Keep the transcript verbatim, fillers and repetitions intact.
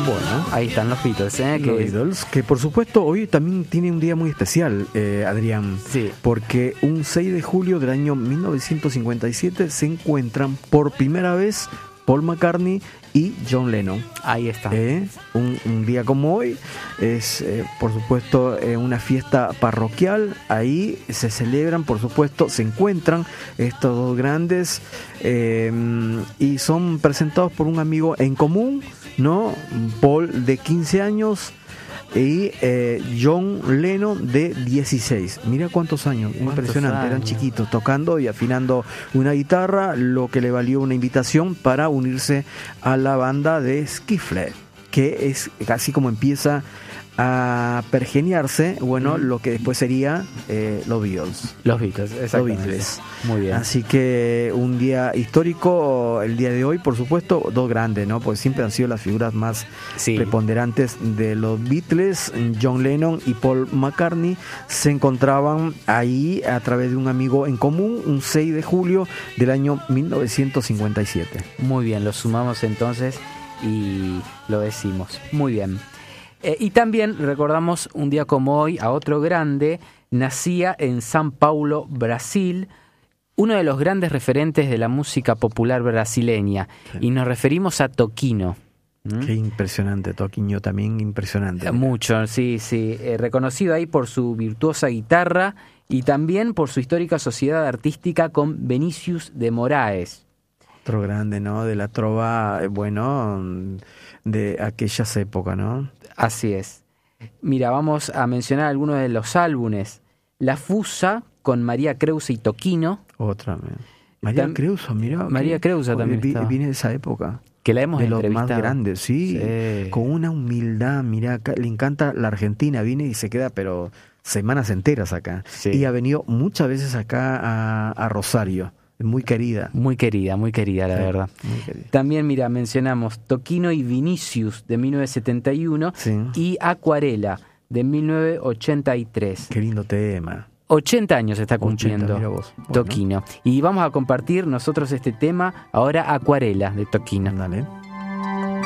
Bueno, ahí están los Beatles, ¿eh? Los que Beatles, que por supuesto hoy también tiene un día muy especial, eh, Adrián. Sí. Porque un seis de julio del año mil novecientos cincuenta y siete se encuentran por primera vez Paul McCartney y John Lennon. Ahí está. Eh, un, un día como hoy es, eh, por supuesto, eh, una fiesta parroquial. Ahí se celebran, por supuesto, se encuentran estos dos grandes eh, y son presentados por un amigo en común, ¿no? Paul, de quince años, y eh, John Lennon, de dieciséis. Mira cuántos años, impresionante. años? Eran chiquitos tocando y afinando una guitarra, lo que le valió una invitación para unirse a la banda de Skiffle, que es casi como empieza a pergeniarse, bueno, mm. lo que después sería eh, los Beatles. Los Beatles, exactamente. Los Beatles. Muy bien. Así que un día histórico, el día de hoy, por supuesto, dos grandes, ¿no? Porque siempre han sido las figuras más sí. preponderantes de los Beatles. John Lennon y Paul McCartney se encontraban ahí a través de un amigo en común, un seis de julio del año mil novecientos cincuenta y siete. Muy bien, lo sumamos entonces y lo decimos. Muy bien. Eh, y también recordamos un día como hoy a otro grande. Nacía en São Paulo, Brasil, uno de los grandes referentes de la música popular brasileña. Sí. Y nos referimos a Toquinho. ¿Mm? Qué impresionante, Toquinho también impresionante. Mucho, sí, sí. Eh, reconocido ahí por su virtuosa guitarra y también por su histórica sociedad artística con Vinícius de Moraes. Otro grande, ¿no? De la trova, bueno, de aquellas épocas, ¿no? Así es. Mira, vamos a mencionar algunos de los álbumes. La Fusa, con María Creusa y Toquinho. Otra, man. María Tam- Creusa, mira. María Creusa también vi, está. Viene de esa época. Que la hemos de entrevistado. Los más grandes, sí, sí. Con una humildad, mira, le encanta la Argentina, viene y se queda, pero semanas enteras acá. Sí. Y ha venido muchas veces acá a, a Rosario. Muy querida. Muy querida, muy querida, la sí, verdad. Muy querida. También, mira, mencionamos Toquinho y Vinícius, de mil novecientos setenta y uno, sí. y Acuarela, de mil novecientos ochenta y tres. Qué lindo tema. ochenta años está cumpliendo ochenta, vos. Bueno. Toquinho. Y vamos a compartir nosotros este tema, ahora Acuarela, de Toquinho. Dale.